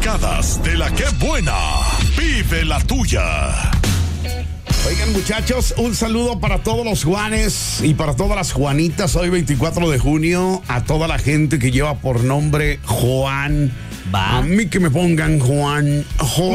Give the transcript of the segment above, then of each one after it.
picadas de la que buena. Vive la tuya. Oigan, muchachos, un saludo para todos los Juanes y para todas las Juanitas. Hoy 24 de junio, a toda la gente que lleva por nombre Juan. Va. A mí que me pongan Juan.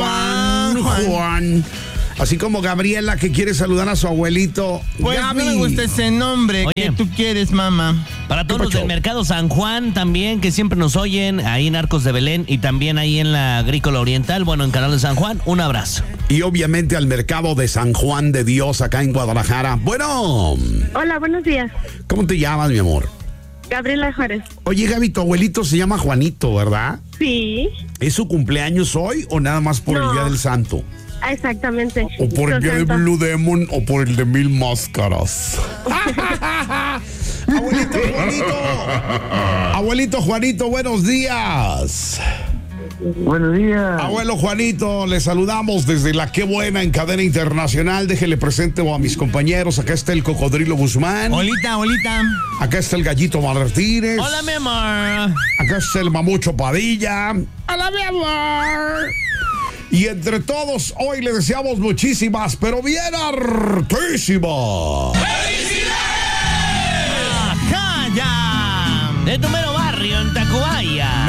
Así como Gabriela, que quiere saludar a su abuelito. Pues Gaby. no me gusta ese nombre. Oye. que tú quieres, mamá. Para todos los pasó? del Mercado San Juan también, que siempre nos oyen, ahí en Arcos de Belén y también ahí en la Agrícola Oriental, bueno, en Canal de San Juan, un abrazo. Y obviamente al mercado de San Juan de Dios, acá en Guadalajara. Bueno, Hola, buenos días. ¿cómo te llamas, mi amor? Gabriela Juárez. Oye, Gaby, tu abuelito se llama Juanito, ¿verdad? Sí, ¿Es su cumpleaños hoy o nada más por el No. Día del Santo? exactamente. O por el día de Santa. Blue Demon o por el de Mil Máscaras. Abuelito Juanito. Abuelito Juanito, buenos días. Buenos días. Abuelo Juanito, le saludamos desde la Qué Buena en cadena internacional. Déjele presente a mis compañeros. Acá está el Cocodrilo Guzmán. Olita. Acá está el Gallito Martínez. Hola, mi amor. Acá está el Mamucho Padilla. ¡Hola, mi amor! Y entre todos, hoy le deseamos muchísimas, pero bien hartísimas. ¡Calla! De tu mero barrio, en Tacubaya.